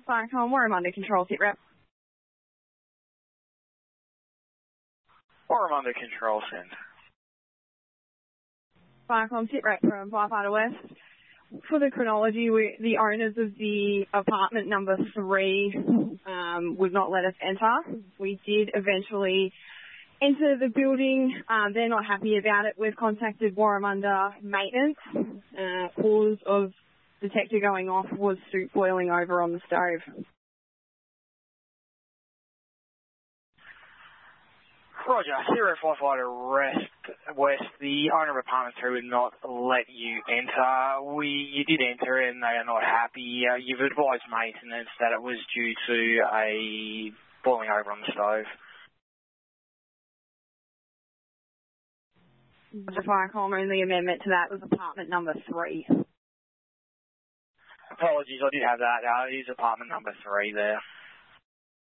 Firecom, Warren under control, sit rep. Warren under control, send. Firecom, sit rep from Firefighter West. For the chronology, the owners of the apartment number 3 would not let us enter. We did eventually enter the building. They're not happy about it. We've contacted Warramunda Maintenance. Cause of detector going off was soup boiling over on the stove. Roger, Sierra Firefighter West, the owner of apartment 3 would not let you enter. You did enter and they are not happy. You've advised maintenance that it was due to a boiling over on the stove. The Firecom, only amendment to that was apartment number 3. Apologies, I did have that. It is apartment number 3 there.